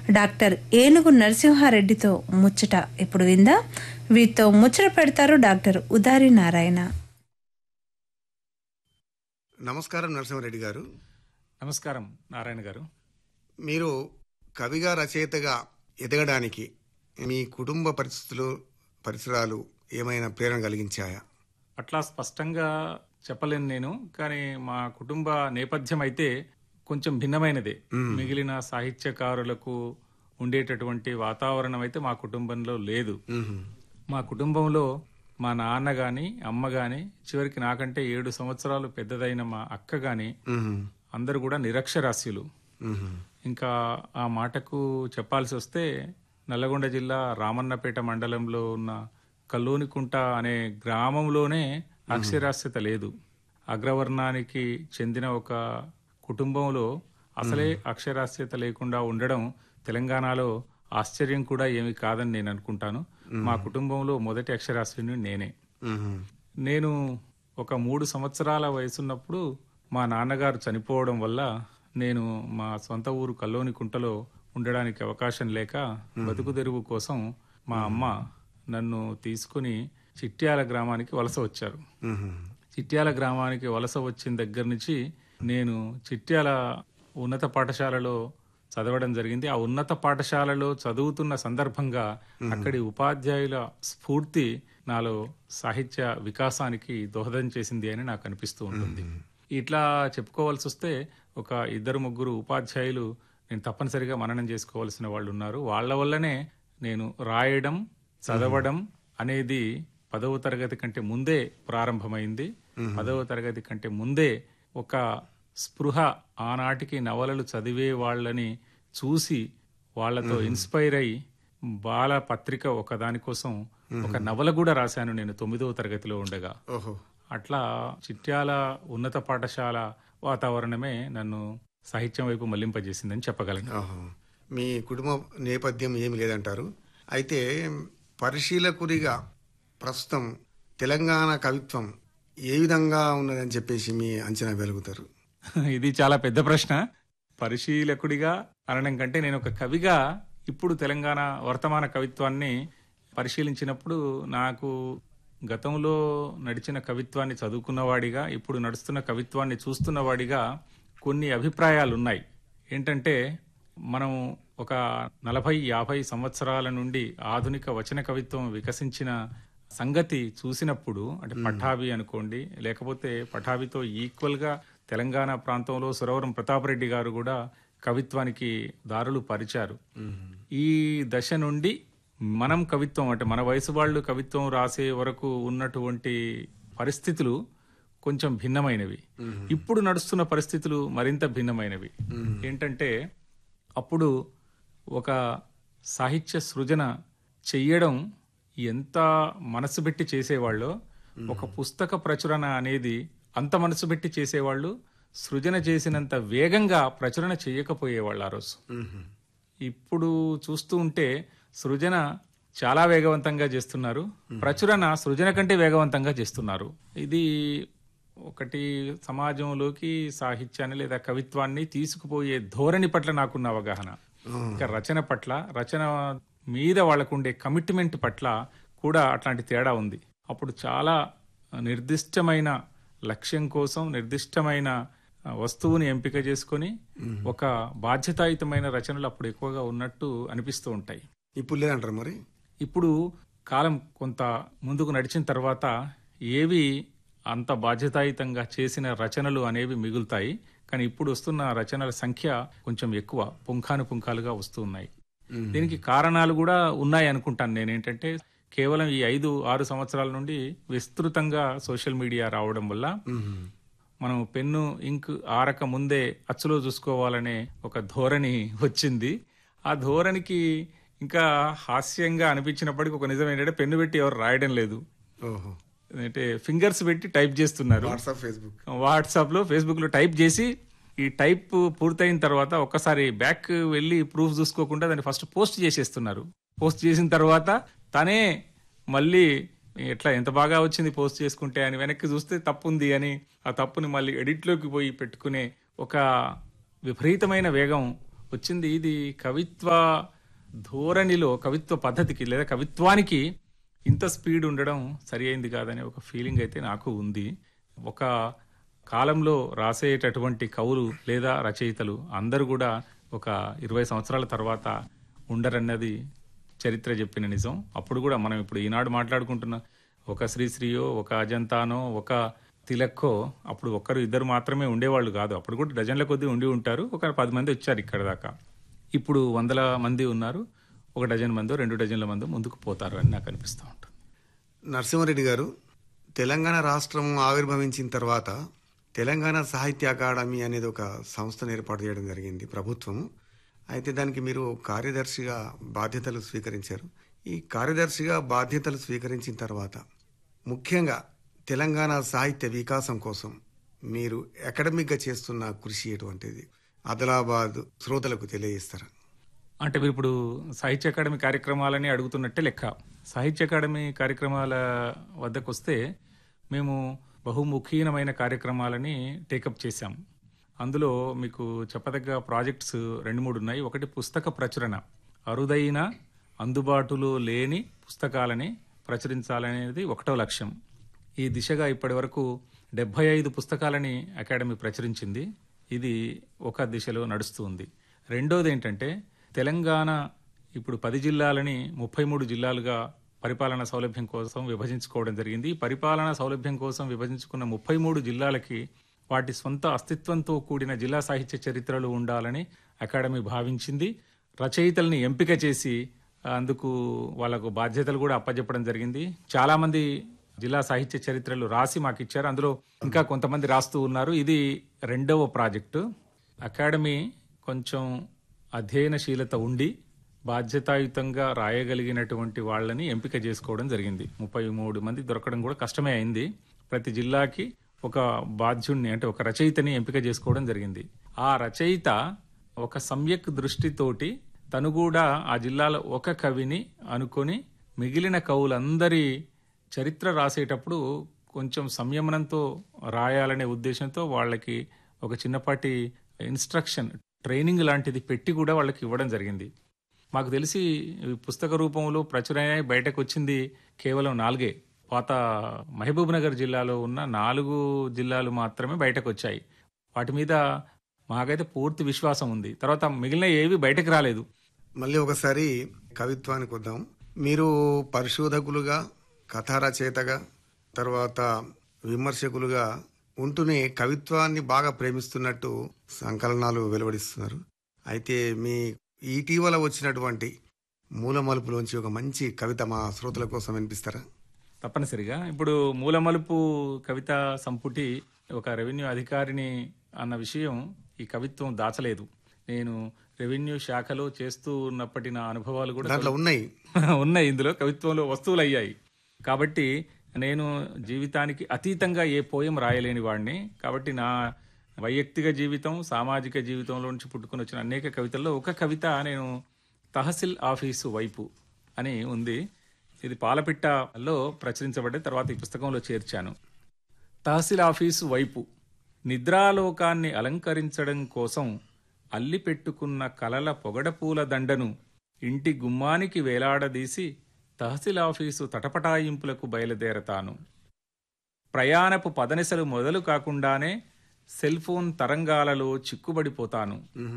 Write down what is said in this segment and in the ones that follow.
Doctor ఏనుగు నరసింహారెడ్డితో ముచ్చట ఇప్పుడు విందా. వీరితో ముచ్చట పెడతారు డాక్టర్ ఉదారి నారాయణ. నమస్కారం నరసింహారెడ్డి గారు. నమస్కారం నారాయణ గారు. మీరు కవిగా రచయితగా ఎదగడానికి మీ కుటుంబ పరిసరాలు ఏమైనా ప్రేరణ కలిగించాయా? అట్లా స్పష్టంగా చెప్పలేను నేను, కానీ మా కుటుంబ నేపథ్యం అయితే కొంచెం భిన్నమైనదే. మిగిలిన సాహిత్యకారులకు ఉండేటటువంటి వాతావరణం అయితే మా కుటుంబంలో లేదు. మా కుటుంబంలో మా నాన్న గాని అమ్మ గాని, చివరికి నాకంటే 7 సంవత్సరాలు పెద్దదైన మా అక్క గాని అందరూ కూడా నిరక్షరాస్యులు. ఇంకా ఆ మాటకు చెప్పాల్సి వస్తే నల్లగొండ జిల్లా రామన్నపేట మండలంలో ఉన్న కల్లోనికుంట అనే గ్రామంలోనే అక్షరాస్యత లేదు. అగ్రవర్ణానికి చెందిన ఒక కుటుంబంలో అసలే అక్షరాస్యత లేకుండా ఉండడం తెలంగాణలో ఆశ్చర్యం కూడా ఏమి కాదని నేను అనుకుంటాను. మా కుటుంబంలో మొదటి అక్షరాస్యుని నేనే. నేను ఒక 3 సంవత్సరాల వయసున్నప్పుడు మా నాన్నగారు చనిపోవడం వల్ల నేను మా సొంత ఊరు కల్లోనికుంటలో ఉండడానికి అవకాశం లేక బతుకు తెరువు కోసం మా అమ్మ నన్ను తీసుకుని చిట్యాల గ్రామానికి వలస వచ్చారు. చిట్యాల గ్రామానికి వలస వచ్చిన దగ్గర నుంచి నేను చిట్యాల ఉన్నత పాఠశాలలో చదవడం జరిగింది. ఆ ఉన్నత పాఠశాలలో చదువుతున్న సందర్భంగా అక్కడి ఉపాధ్యాయుల స్ఫూర్తి నాలో సాహిత్య వికాసానికి దోహదం చేసింది అని నాకు అనిపిస్తూ ఉంటుంది. ఇట్లా చెప్పుకోవాల్సి వస్తే ఒక 2-3 ఉపాధ్యాయులు నేను తప్పనిసరిగా మననం చేసుకోవాల్సిన వాళ్ళు ఉన్నారు. వాళ్ళ వల్లనే నేను రాయడం చదవడం అనేది 10వ తరగతి కంటే ముందే ప్రారంభమైంది. 10వ తరగతి కంటే ముందే ఒక స్పృహ, ఆనాటికి నవలలు చదివే వాళ్ళని చూసి వాళ్లతో ఇన్స్పైర్ అయి బాల పత్రిక ఒక దానికోసం ఒక నవల కూడా రాశాను నేను 9వ తరగతిలో ఉండగా. అట్లా చిట్యాల ఉన్నత పాఠశాల వాతావరణమే నన్ను సాహిత్యం వైపు మళ్లింపజేసిందని చెప్పగలను. మీ కుటుంబ నేపథ్యం ఏమి లేదంటారు. అయితే పరిశీలకుడిగా ప్రస్తుతం తెలంగాణ కవిత్వం ఏ విధంగా ఉన్నదని చెప్పేసి మీ అంచనా వెలుగుతారు? ఇది చాలా పెద్ద ప్రశ్న. పరిశీలకుడిగా అనడం కంటే నేను ఒక కవిగా ఇప్పుడు తెలంగాణ వర్తమాన కవిత్వాన్ని పరిశీలించినప్పుడు నాకు గతంలో నడిచిన కవిత్వాన్ని చదువుకున్నవాడిగా, ఇప్పుడు నడుస్తున్న కవిత్వాన్ని చూస్తున్నవాడిగా కొన్ని అభిప్రాయాలు ఉన్నాయి. ఏంటంటే మనం ఒక 40-50 సంవత్సరాల నుండి ఆధునిక వచన కవిత్వం వికసించిన సంగతి చూసినప్పుడు, అంటే పఠాభి అనుకోండి, లేకపోతే పఠాభితో ఈక్వల్ గా తెలంగాణ ప్రాంతంలో సురవరం ప్రతాపరెడ్డి గారు కూడా కవిత్వానికి దారులు పరిచారు. ఈ దశ నుండి మనం కవిత్వం, అంటే మన వయసు వాళ్ళు కవిత్వం రాసే వరకు ఉన్నటువంటి పరిస్థితులు కొంచెం భిన్నమైనవి. ఇప్పుడు నడుస్తున్న పరిస్థితులు మరింత భిన్నమైనవి. ఏంటంటే అప్పుడు ఒక సాహిత్య సృజన చెయ్యడం ఎంత మనసు పెట్టి చేసేవాళ్ళో, ఒక పుస్తక ప్రచురణ అనేది అంత మనసు పెట్టి చేసేవాళ్ళు, సృజన చేసినంత వేగంగా ప్రచురణ చేయకపోయేవాళ్ళు ఆ రోజు. ఇప్పుడు చూస్తూ ఉంటే సృజన చాలా వేగవంతంగా చేస్తున్నారు, ప్రచురణ సృజన కంటే వేగవంతంగా చేస్తున్నారు. ఇది ఒకటి సమాజంలోకి సాహిత్యాన్ని లేదా కవిత్వాన్ని తీసుకుపోయే ధోరణి పట్ల నాకున్న అవగాహన, ఇంకా రచన పట్ల, రచన మీద వాళ్ళకుండే కమిట్మెంట్ పట్ల కూడా అట్లాంటి తేడా ఉంది. అప్పుడు చాలా నిర్దిష్టమైన లక్ష్యం కోసం నిర్దిష్టమైన వస్తువుని ఎంపిక చేసుకొని ఒక బాధ్యతాయుతమైన రచనలు అప్పుడు ఎక్కువగా ఉన్నట్టు అనిపిస్తూ ఉంటాయి. ఇప్పుడు లేదంటారు మరి? ఇప్పుడు కాలం కొంత ముందుకు నడిచిన తర్వాత ఏవి అంత బాధ్యతాయుతంగా చేసిన రచనలు అనేవి మిగులుతాయి. కానీ ఇప్పుడు వస్తున్న రచనల సంఖ్య కొంచెం ఎక్కువ, పుంఖానుపుంఖాలుగా వస్తూ ఉన్నాయి. దీనికి కారణాలు కూడా ఉన్నాయి అనుకుంటాను నేను. ఏంటంటే కేవలం ఈ 5-6 సంవత్సరాల నుండి విస్తృతంగా సోషల్ మీడియా రావడం వల్ల మనం పెన్ను ఇంక్ ఆరక ముందే అచ్చులో చూసుకోవాలనే ఒక ధోరణి వచ్చింది. ఆ ధోరణికి ఇంకా హాస్యంగా అనిపించినప్పటికీ ఒక నిజం ఏంటంటే పెన్ను పెట్టి ఎవరు రాయడం లేదు, అంటే ఫింగర్స్ పెట్టి టైప్ చేస్తున్నారు. వాట్సాప్ లో, ఫేస్బుక్ లో టైప్ చేసి ఈ టైప్ పూర్తయిన తర్వాత ఒక్కసారి బ్యాక్ వెళ్ళి ప్రూఫ్ చూసుకోకుండా దాన్ని ఫస్ట్ పోస్ట్ చేసేస్తున్నారు. పోస్ట్ చేసిన తర్వాత తనే మళ్ళీ ఎట్లా ఎంత బాగా వచ్చింది పోస్ట్ చేసుకుంటే అని వెనక్కి చూస్తే తప్పు ఉంది అని ఆ తప్పుని మళ్ళీ ఎడిట్లోకి పోయి పెట్టుకునే ఒక విపరీతమైన వేగం వచ్చింది. ఇది కవిత్వ ధోరణిలో, కవిత్వ పద్ధతికి లేదా కవిత్వానికి ఇంత స్పీడ్ ఉండడం సరి అయింది కాదనే ఒక ఫీలింగ్ అయితే నాకు ఉంది. ఒక కాలంలో రాసేటటువంటి కవులు లేదా రచయితలు అందరూ కూడా ఒక 20 సంవత్సరాల తర్వాత ఉండరన్నది చరిత్ర చెప్పిన నిజం. అప్పుడు కూడా మనం ఇప్పుడు ఈనాడు మాట్లాడుకుంటున్న ఒక శ్రీశ్రీయో, ఒక అజంతానో, ఒక తిలక్కో అప్పుడు ఒక్కరు ఇద్దరు మాత్రమే ఉండేవాళ్ళు కాదు. అప్పుడు కూడా డజన్ల కొద్దీ ఉండి ఉంటారు. ఒక 10 మంది వచ్చారు ఇక్కడ దాకా. ఇప్పుడు 100 మంది ఉన్నారు. ఒక డజన్ మందో 2 డజన్ల మందో ముందుకు పోతారు అని నాకు అనిపిస్తూ ఉంటుంది. నరసింహారెడ్డి గారు, తెలంగాణ రాష్ట్రం ఆవిర్భవించిన తర్వాత తెలంగాణ సాహిత్య అకాడమీ అనేది ఒక సంస్థను ఏర్పాటు చేయడం జరిగింది ప్రభుత్వం. అయితే దానికి మీరు కార్యదర్శిగా బాధ్యతలు స్వీకరించారు. ఈ కార్యదర్శిగా బాధ్యతలు స్వీకరించిన తర్వాత ముఖ్యంగా తెలంగాణ సాహిత్య వికాసం కోసం మీరు అకాడమిక్గా చేస్తున్న కృషి ఎటువంటిది? ఆదిలాబాద్ శ్రోతలకు తెలియజేస్తారా? అంటే మీరు ఇప్పుడు సాహిత్య అకాడమీ కార్యక్రమాలని అడుగుతున్నట్టే లెక్క. సాహిత్య అకాడమీ కార్యక్రమాల వద్దకు వస్తే మేము బహుముఖీనమైన కార్యక్రమాలని టేకప్ చేశాం. అందులో మీకు చెప్పదగ్గ ప్రాజెక్ట్స్ 2-3 ఉన్నాయి. ఒకటి పుస్తక ప్రచురణ. అరుదైన అందుబాటులో లేని పుస్తకాలని ప్రచురించాలనేది 1వ లక్ష్యం. ఈ దిశగా ఇప్పటి వరకు 75 పుస్తకాలని అకాడమీ ప్రచురించింది. ఇది ఒక దిశలో నడుస్తుంది. రెండోది ఏంటంటే తెలంగాణ ఇప్పుడు 10 జిల్లాలని 33 జిల్లాలుగా పరిపాలనా సౌలభ్యం కోసం విభజించుకోవడం జరిగింది. ఈ పరిపాలనా సౌలభ్యం కోసం విభజించుకున్న 33 జిల్లాలకి వాటి సొంత అస్తిత్వంతో కూడిన జిల్లా సాహిత్య చరిత్రలు ఉండాలని అకాడమీ భావించింది. రచయితల్ని ఎంపిక చేసి అందుకు వాళ్ళకు బాధ్యతలు కూడా అప్పచెప్పడం జరిగింది. చాలామంది జిల్లా సాహిత్య చరిత్రలు రాసి మాకు ఇచ్చారు. అందులో ఇంకా కొంతమంది రాస్తూ ఉన్నారు. ఇది 2వ ప్రాజెక్టు. అకాడమీ కొంచెం అధ్యయనశీలత ఉండి బాధ్యతాయుతంగా రాయగలిగినటువంటి వాళ్ళని ఎంపిక చేసుకోవడం జరిగింది. 33 మంది దొరకడం కూడా కష్టమే అయింది. ప్రతి జిల్లాకి ఒక బాధ్యుణ్ణి అంటే ఒక రచయితని ఎంపిక చేసుకోవడం జరిగింది. ఆ రచయిత ఒక సమ్యక్ దృష్టితోటి తను కూడా ఆ జిల్లాలో ఒక కవిని అనుకొని మిగిలిన కవులందరి చరిత్ర రాసేటప్పుడు కొంచెం సంయమనంతో రాయాలనే ఉద్దేశంతో వాళ్ళకి ఒక చిన్నపాటి ఇన్స్ట్రక్షన్ ట్రైనింగ్ లాంటిది పెట్టి కూడా వాళ్ళకి ఇవ్వడం జరిగింది. మాకు తెలిసి పుస్తక రూపంలో ప్రచురణ బయటకు వచ్చింది కేవలం 4. పాత మహబూబ్ నగర్ జిల్లాలో ఉన్న 4 జిల్లాలు మాత్రమే బయటకు వచ్చాయి. వాటి మీద మాకైతే పూర్తి విశ్వాసం ఉంది. తర్వాత మిగిలిన ఏవి బయటకు రాలేదు. మళ్ళీ ఒకసారి కవిత్వానికి వద్దాం. మీరు పరిశోధకులుగా, కథా రచయితగా, తర్వాత విమర్శకులుగా ఉంటూనే కవిత్వాన్ని బాగా ప్రేమిస్తున్నట్టు సంకలనాలు వెలువడిస్తున్నారు. అయితే మీ ఇటీవల వచ్చినటువంటి మూలమలుపులోంచి ఒక మంచి కవిత మా శ్రోతల కోసం వినిపిస్తారా? తప్పనిసరిగా. ఇప్పుడు మూలమలుపు కవితా సంపుటి ఒక రెవెన్యూ అధికారిని అన్న విషయం ఈ కవిత్వం దాచలేదు. నేను రెవెన్యూ శాఖలో చేస్తూ ఉన్నప్పటి నా అనుభవాలు కూడా దాంట్లో ఉన్నాయి. ఇందులో కవిత్వంలో వస్తువులు అయ్యాయి. కాబట్టి నేను జీవితానికి అతీతంగా ఏ పోయం రాయలేని వాడిని. కాబట్టి నా వైయక్తిక జీవితం, సామాజిక జీవితంలో నుంచి పుట్టుకుని వచ్చిన అనేక కవితల్లో ఒక కవిత నేను తహసీల్ ఆఫీసు వైపు అని ఉంది. ఇది పాలపిట్టలో ప్రచురించబడ్డ తర్వాత ఈ పుస్తకంలో చేర్చాను. తహసీల్ ఆఫీసు వైపు నిద్రాలోకాన్ని అలంకరించడం కోసం అల్లి పెట్టుకున్న కలల పొగడపూల దండను ఇంటి గుమ్మానికి వేలాడదీసి తహసీల్ ఆఫీసు తటపటాయింపులకు బయలుదేరతాను. ప్రయాణపు పదనిసలు మొదలు కాకుండానే సెల్ ఫోన్ తరంగాలలో చిక్కుబడిపోతాను.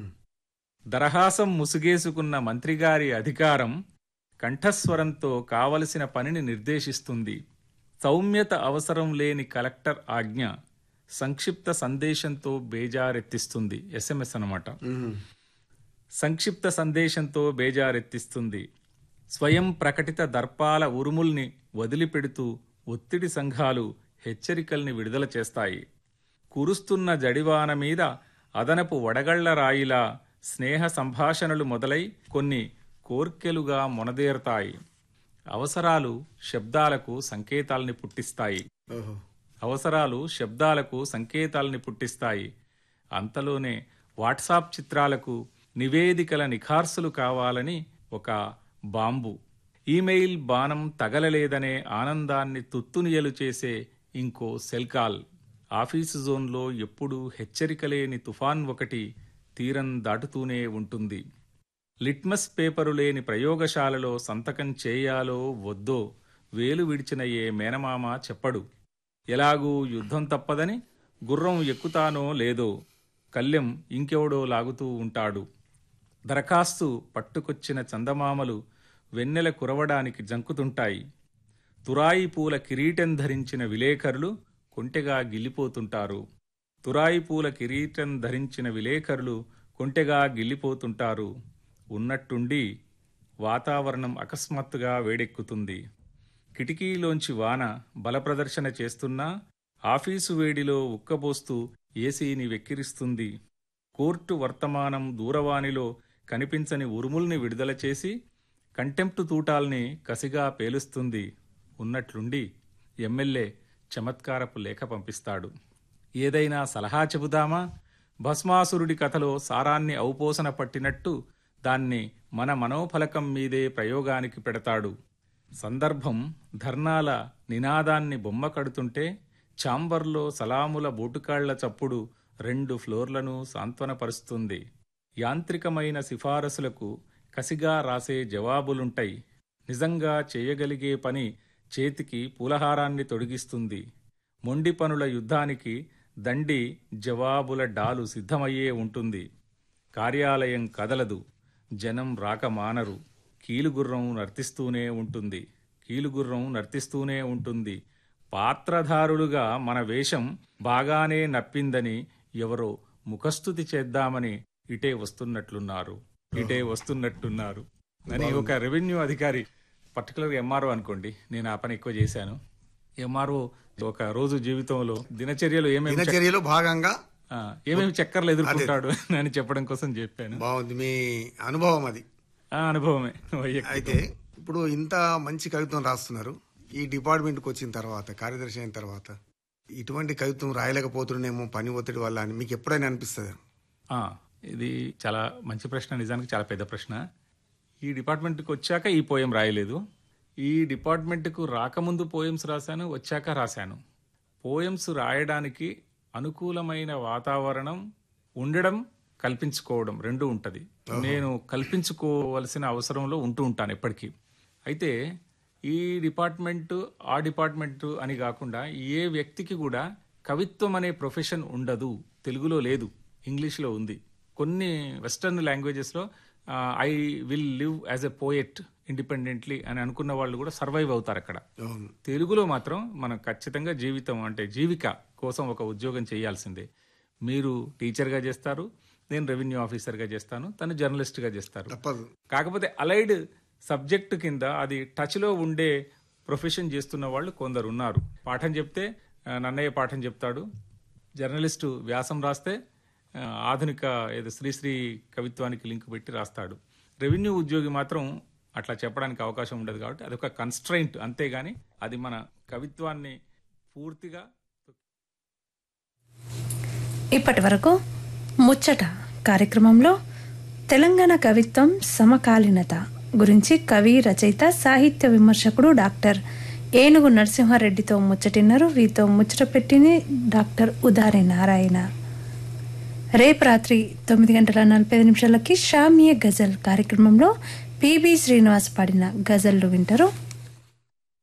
దరహాసం ముసుగేసుకున్న మంత్రిగారి అధికారం కంఠస్వరంతో కావలసిన పనిని నిర్దేశిస్తుంది. సౌమ్యత అవసరం లేని కలెక్టర్ ఆజ్ఞ సంక్షిప్త సందేశంతో బేజారెత్తిస్తుంది. SMS అన్నమాట. సంక్షిప్త సందేశంతో బేజారెత్తిస్తుంది. స్వయం ప్రకటిత దర్పాల ఉరుముల్ని వదిలిపెడుతూ ఒత్తిడి సంఘాలు హెచ్చరికల్ని విడుదల చేస్తాయి. కురుస్తున్న జడివాన మీద అదనపు వడగళ్ల రాయిలా స్నేహ సంభాషణలు మొదలై కొన్ని కోర్కెలుగా మొనదేరతాయి. అవసరాలు శబ్దాలకు సంకేతాల్ని పుట్టిస్తాయి. అంతలోనే వాట్సాప్ చిత్రాలకు నివేదికల నిఖార్సులు కావాలని ఒక బాంబు, ఈమెయిల్ బాణం తగలలేదనే ఆనందాన్ని తుత్తునియలు చేసే ఇంకో సెల్ కాల్. ఆఫీసు జోన్లో ఎప్పుడూ హెచ్చరికలేని తుఫాన్ ఒకటి తీరం దాటుతూనే ఉంటుంది. లిట్మస్ పేపరు లేని ప్రయోగశాలలో సంతకం చేయాలో వద్దో వేలు విడిచిన ఏ మేనమామ చెప్పడు. ఎలాగూ యుద్ధం తప్పదని గుర్రం ఎక్కుతానో లేదో కళ్ళెం ఇంకెవడో లాగుతూ ఉంటాడు. దరఖాస్తు పట్టుకొచ్చిన చందమామలు వెన్నెల కురవడానికి జంకుతుంటాయి. తురాయి పూల కిరీటం ధరించిన విలేకరులు కొంటెగా గిల్లిపోతుంటారు. తురాయి పూల కిరీటం ధరించిన విలేకరులు కొంటెగా గిల్లిపోతుంటారు. ఉన్నట్టుండి వాతావరణం అకస్మాత్తుగా వేడెక్కుతుంది. కిటికీలోంచి వాన బలప్రదర్శన చేస్తున్నా ఆఫీసు వేడిలో ఉక్కబోస్తూ ఏసీని వెక్కిరిస్తుంది. కోర్టు వర్తమానం దూరవాణిలో కనిపించని ఉరుముల్ని విడుదల చేసి కంటెంప్టు తూటాల్ని కసిగా పేలుస్తుంది. ఉన్నట్లుండి ఎమ్మెల్యే చమత్కారపు లేఖ పంపిస్తాడు. ఏదైనా సలహా చెబుదామా? భస్మాసురుడి కథలో సారాన్ని ఔపోసన పట్టినట్టు దాన్ని మన మనోఫలకం మీదే ప్రయోగానికి పెడతాడు. సందర్భం ధర్నాల నినాదాన్ని బొమ్మ కడుతుంటే ఛాంబర్లో సలాముల బోటుకాళ్ల చప్పుడు 2 ఫ్లోర్లను సాంత్వనపరుస్తుంది. యాంత్రికమైన సిఫారసులకు కసిగా రాసే జవాబులుంటాయి. నిజంగా చేయగలిగే పని చేతికి పూలహారాన్ని తొడిగిస్తుంది. మొండి పనుల యుద్ధానికి దండి జవాబుల డాలు సిద్ధమయ్యే ఉంటుంది. కార్యాలయం కదలదు. జనం రాక మానరు. కీలుగుర్రం నర్తిస్తూనే ఉంటుంది. పాత్రధారులుగా మన వేషం బాగానే నప్పిందని ఎవరో ముఖస్తుతి చేద్దామని ఇటే వస్తున్నట్టున్నారు అని ఒక రెవెన్యూ అధికారి, పర్టికులర్గా ఎంఆర్ఓ అనుకోండి, నేను ఆ పని ఎక్కువ చేశాను. ఎంఆర్ఓ ఒక రోజు జీవితంలో దినచర్యలో భాగంగా ఏమేమి చక్కర్లు ఎదుర్కొంటాడు అని చెప్పడం కోసం చెప్పాను. బాగుంది మీ అనుభవం. అది అనుభవమే. అయితే ఇప్పుడు ఇంత మంచి కవిత్వం రాస్తున్నారు. ఈ డిపార్ట్మెంట్కి వచ్చిన తర్వాత, కార్యదర్శి అయిన తర్వాత ఇటువంటి కవిత్వం రాయలేకపోతున్నానేమో పని ఒత్తిడి వల్ల అని మీకు ఎప్పుడైనా అనిపిస్తుంది? ఇది చాలా మంచి ప్రశ్న, నిజానికి చాలా పెద్ద ప్రశ్న. ఈ డిపార్ట్మెంట్కి వచ్చాక ఈ పోయం రాయలేదు. ఈ డిపార్ట్మెంట్కు రాకముందు పోయమ్స్ రాశాను, వచ్చాక రాశాను. పోయమ్స్ రాయడానికి అనుకూలమైన వాతావరణం ఉండడం, కల్పించుకోవడం రెండూ ఉంటుంది. నేను కల్పించుకోవలసిన అవసరంలో ఉంటూ ఉంటాను ఎప్పటికీ. అయితే ఈ డిపార్ట్మెంటు ఆ డిపార్ట్మెంటు అని కాకుండా ఏ వ్యక్తికి కూడా కవిత్వం అనే ప్రొఫెషన్ ఉండదు. తెలుగులో లేదు, ఇంగ్లీష్లో ఉంది. కొన్ని western లాంగ్వేజెస్లో I will live as a poet independently అని అనుకున్న వాళ్ళు కూడా సర్వైవ్ అవుతారు అక్కడ. తెలుగులో మాత్రం మనం ఖచ్చితంగా జీవితం అంటే జీవిక కోసం ఒక ఉద్యోగం చేయాల్సిందే. మీరు టీచర్గా చేస్తారు, నేను రెవెన్యూ ఆఫీసర్గా చేస్తాను, తను జర్నలిస్ట్గా చేస్తారు. కాకపోతే అలైడ్ సబ్జెక్టు కింద అది టచ్లో ఉండే ప్రొఫెషన్ చేస్తున్న వాళ్ళు కొందరు ఉన్నారు. పాఠం చెప్తే నన్నయ్య పాఠం చెప్తాడు, జర్నలిస్టు వ్యాసం రాస్తే ఆధునిక ఏదో శ్రీశ్రీ కవిత్వానికి లింక్ పెట్టి రాస్తాడు. రెవెన్యూ ఉద్యోగి మాత్రం అట్లా చెప్పడానికి అవకాశం ఉండదు. కాబట్టి అదొక కన్స్ట్రైంట్, అంతేగాని అది మన కవిత్వాన్ని పూర్తిగా. ఇప్పటి వరకు ముచ్చట కార్యక్రమంలో తెలంగాణ కవిత్వం సమకాలీనత గురించి కవి, రచయిత, సాహిత్య విమర్శకుడు డాక్టర్ ఏనుగు నరసింహారెడ్డితో ముచ్చటిన్నారు. వీరితో ముచ్చట పెట్టింది డాక్టర్ ఉదారి నారాయణ. రేపు రాత్రి 9:45 షామియే గజల్ కార్యక్రమంలో పిబి శ్రీనివాస్ పాడిన గజల్లు వింటారు.